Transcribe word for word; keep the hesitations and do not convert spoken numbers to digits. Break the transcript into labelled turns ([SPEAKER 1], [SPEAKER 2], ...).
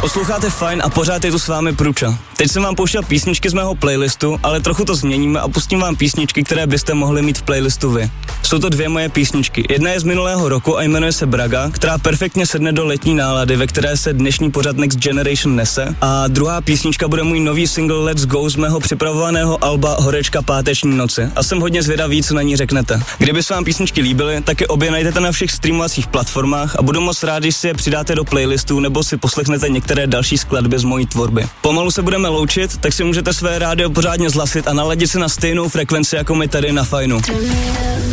[SPEAKER 1] Posloucháte Fajn a pořád je tu s vámi Pruča. Teď jsem vám pouštěl písničky z mého playlistu, ale trochu to změníme a pustím vám písničky, které byste mohli mít v playlistu vy. Jsou to dvě moje písničky. Jedna je z minulého roku a jmenuje se Braga, která perfektně sedne do letní nálady, ve které se dnešní pořad Next Generation nese. A druhá písnička bude můj nový single Let's Go z mého připravovaného alba Horečka páteční noci. A jsem hodně zvědavý, co na ní řeknete. Kdyby se vám písničky líbily, tak je obě najdete na všech streamovacích platformách a budu moc rád, když si je přidáte do playlistu nebo si poslechnete některé další skladby z mojí tvorby. Pomalu se budeme loučit, tak si můžete své rádio pořádně zlasit a naladit se na stejnou frekvenci jako my tady na Fajnu.